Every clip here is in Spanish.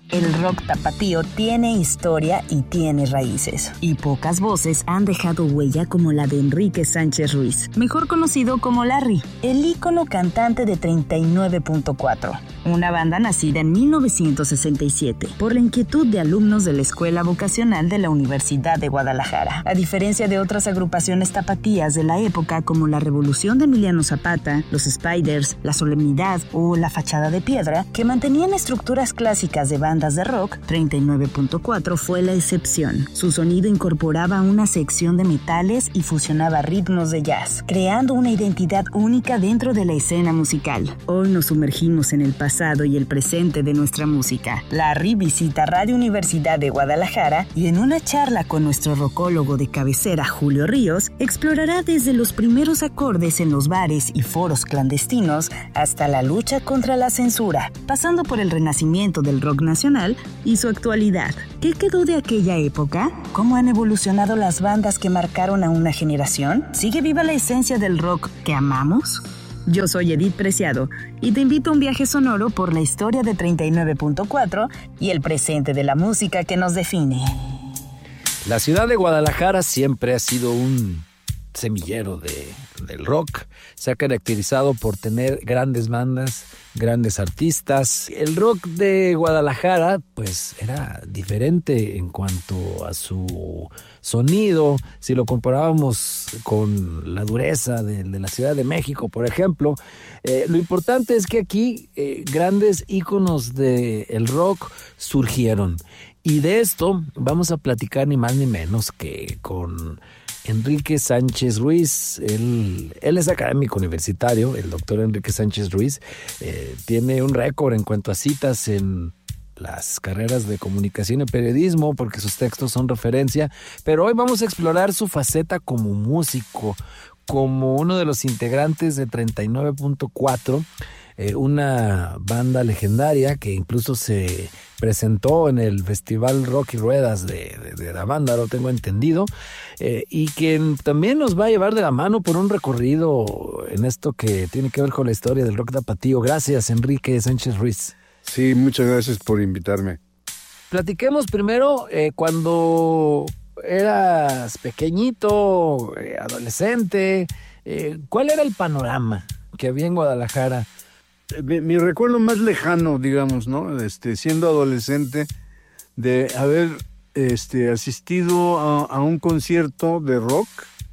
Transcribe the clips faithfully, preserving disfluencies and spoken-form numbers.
El rock tapatío tiene historia y tiene raíces. Y pocas voces han dejado huella como la de Enrique Sánchez Ruiz, mejor conocido como Larry, el ícono cantante de treinta y nueve punto cuatro. Una banda nacida en mil novecientos sesenta y siete por la inquietud de alumnos de la Escuela Vocacional de la Universidad de Guadalajara. A diferencia de otras agrupaciones tapatías de la época como la Revolución de Emiliano Zapata, los Spiders, la Solemnidad o la Fachada de Piedra, que mantenían estructuras clásicas de bandas de rock, treinta y nueve punto cuatro fue la excepción. Su sonido incorporaba una sección de metales y fusionaba ritmos de jazz, creando una identidad única dentro de la escena musical. Hoy nos sumergimos en el pasado y el presente de nuestra música. Larry visita Radio Universidad de Guadalajara y en una charla con nuestro rockólogo de cabecera, Julio Ríos, explorará desde los primeros acordes en los bares y foros clandestinos hasta la lucha contra la censura, pasando por el renacimiento del rock nacional y su actualidad. ¿Qué quedó de aquella época? ¿Cómo han evolucionado las bandas que marcaron a una generación? ¿Sigue viva la esencia del rock que amamos? Yo soy Edith Preciado y te invito a un viaje sonoro por la historia de treinta y nueve punto cuatro y el presente de la música que nos define. La ciudad de Guadalajara siempre ha sido un semillero de, del rock. Se ha caracterizado por tener grandes bandas, grandes artistas. El rock de Guadalajara pues era diferente en cuanto a su sonido. Si lo comparábamos con la dureza de, de la Ciudad de México, por ejemplo, eh, lo importante es que aquí eh, grandes íconos del rock surgieron. Y de esto vamos a platicar ni más ni menos que con Enrique Sánchez Ruiz. Él, él es académico universitario, el doctor Enrique Sánchez Ruiz. Eh, tiene un récord en cuanto a citas en las carreras de comunicación y periodismo, porque sus textos son referencia. Pero hoy vamos a explorar su faceta como músico, como uno de los integrantes de treinta y nueve punto cuatro, eh, una banda legendaria que incluso se presentó en el Festival Rock y Ruedas de, de, de la banda, lo tengo entendido, eh, y que también nos va a llevar de la mano por un recorrido en esto que tiene que ver con la historia del rock tapatío. Gracias, Enrique Sánchez Ruiz. Sí, muchas gracias por invitarme. Platiquemos primero, eh, cuando eras pequeñito, eh, adolescente, eh, ¿cuál era el panorama que había en Guadalajara? Mi, mi recuerdo más lejano, digamos, ¿no? Este, siendo adolescente, de haber este, asistido a, a un concierto de rock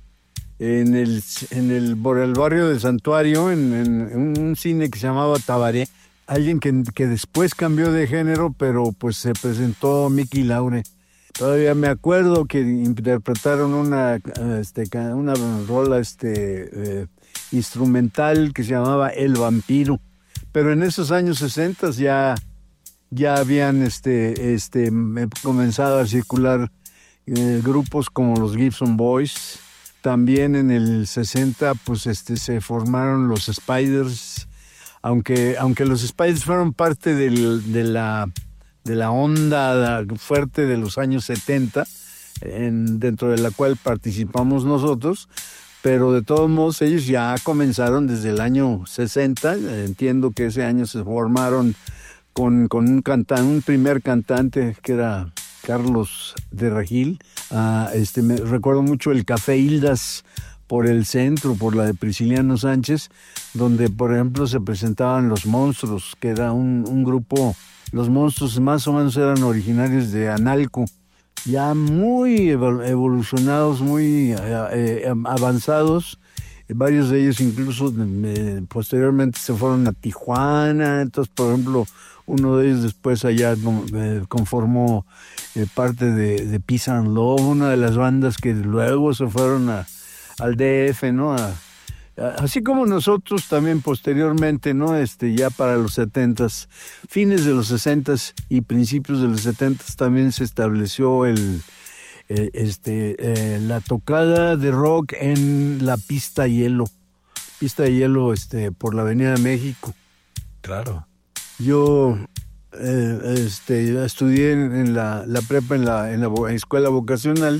en el, en el, por el barrio del Santuario, en, en, en un cine que se llamaba Tabaré. Alguien que, que después cambió de género, pero pues se presentó Mickey Laure. Todavía me acuerdo que interpretaron una, este, una rola este, eh, instrumental que se llamaba El Vampiro. Pero en esos años sesenta ya, ya habían este, este, comenzado a circular eh, grupos como los Gibson Boys. También en el sesenta pues, este, se formaron los Spiders, aunque, aunque los Spiders fueron parte del, de, la, de la onda fuerte de los años setenta, en, dentro de la cual participamos nosotros. Pero de todos modos ellos ya comenzaron desde el año sesenta. Entiendo que ese año se formaron con, con un cantante, un primer cantante que era Carlos de Regil. Uh, este, me recuerdo mucho el Café Hildas por el centro, por la de Prisciliano Sánchez, donde por ejemplo se presentaban Los Monstruos, que era un, un grupo. Los Monstruos más o menos eran originarios de Analco, ya muy evolucionados, muy eh, avanzados. Varios de ellos incluso eh, posteriormente se fueron a Tijuana. Entonces, por ejemplo, uno de ellos después allá eh, conformó eh, parte de, de Peace and Love, una de las bandas que luego se fueron a, al D F, ¿no? A, Así como nosotros también posteriormente, ¿no? Este, ya para los setentas, fines de los sesentas y principios de los setentas también se estableció el, eh, este, eh, la tocada de rock en la Pista Hielo, Pista de Hielo, este, por la Avenida de México. Claro. Yo, eh, este, estudié en la, la prepa en la, en la escuela vocacional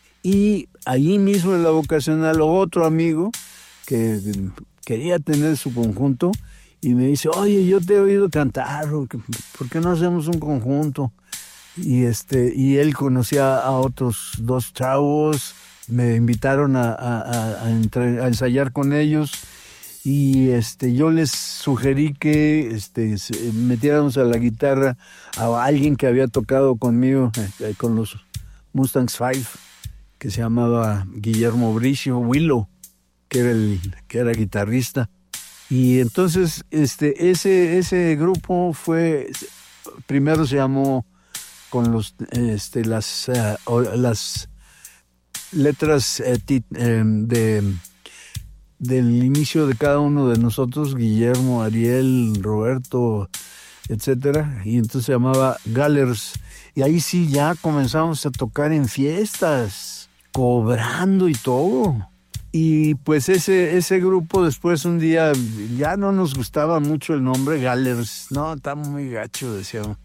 y allí mismo en la vocacional otro amigo que quería tener su conjunto y me dice, oye, yo te he oído cantar, ¿por qué no hacemos un conjunto? Y este y él conocía a otros dos chavos, me invitaron a, a, a, entre, a ensayar con ellos, y este yo les sugerí que este metiéramos a la guitarra a alguien que había tocado conmigo eh, con los Mustangs Five, que se llamaba Guillermo Bricio Willow, que era el que era guitarrista. Y entonces este ese ese grupo fue, primero se llamó con los este las uh, las letras eh, tit, eh, de del inicio de cada uno de nosotros, Guillermo, Ariel, Roberto, etcétera, y entonces se llamaba Gallers, y ahí sí ya comenzamos a tocar en fiestas, cobrando y todo. Y pues ese ese grupo después un día ya no nos gustaba mucho el nombre Gallers, no, está muy gacho, decíamos.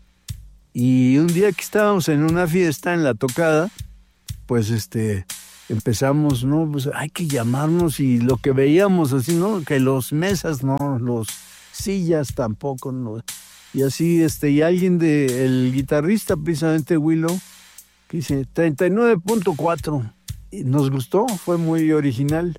Y un día que estábamos en una fiesta en la tocada, pues este empezamos, no, pues hay que llamarnos, y lo que veíamos así, no, que los mesas no, los sillas tampoco, no. Y así este y alguien de el guitarrista precisamente Willow, que dice treinta y nueve punto cuatro. Nos gustó, fue muy original.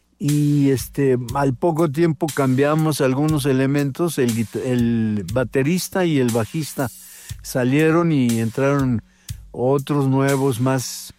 Y este al poco tiempo cambiamos algunos elementos, el, el baterista y el bajista salieron y entraron otros nuevos más,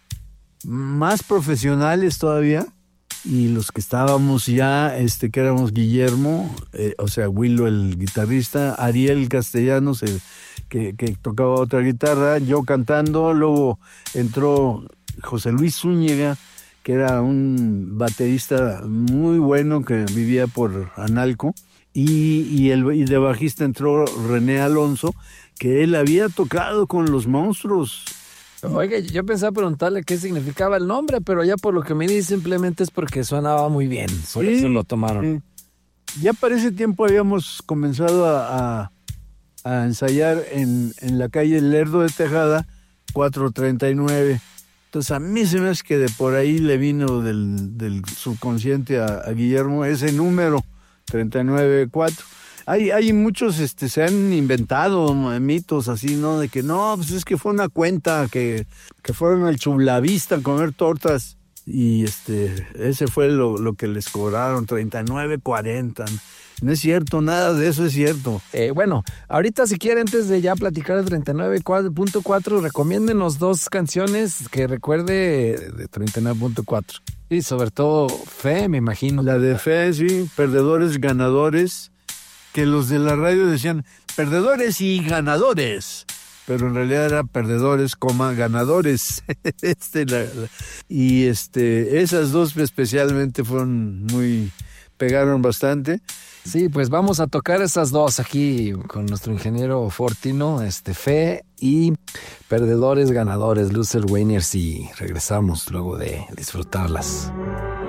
más profesionales todavía, y los que estábamos ya, este que éramos Guillermo, eh, o sea Willow el guitarrista, Ariel Castellanos el, que, que tocaba otra guitarra, yo cantando, luego entró José Luis Zúñiga, que era un baterista muy bueno que vivía por Analco, y, y, el, y de bajista entró René Alonso, que él había tocado con los Monstruos. Oiga, yo pensaba preguntarle qué significaba el nombre, pero ya por lo que me dice simplemente es porque sonaba muy bien, por sí, eso lo tomaron. Sí. Ya para ese tiempo habíamos comenzado a, a, a ensayar en, en la calle Lerdo de Tejada, cuatrocientos treinta y nueve. Entonces a mí se me hace que de por ahí le vino del, del subconsciente a, a Guillermo ese número, treinta y nueve cuatro. Hay, hay muchos, este, se han inventado mitos así, ¿no? De que no, pues es que fue una cuenta, que, que fueron al Chulavista a comer tortas, y este, ese fue lo, lo que les cobraron, treinta y nueve cuarenta. No es cierto, nada de eso es cierto. Eh, bueno, ahorita si quiere, antes de ya platicar de treinta y nueve punto cuatro, recomiéndenos dos canciones que recuerde de treinta y nueve punto cuatro. Y sobre todo Fe, me imagino. La de Fe, sí, Perdedores, Ganadores, que los de la radio decían perdedores y ganadores, pero en realidad era perdedores, coma, ganadores. este, la, la, y este, esas dos especialmente fueron muy, pegaron bastante. Sí, pues vamos a tocar esas dos aquí con nuestro ingeniero Fortino, este, Fe y Perdedores, Ganadores, Loser Winners, y regresamos luego de disfrutarlas.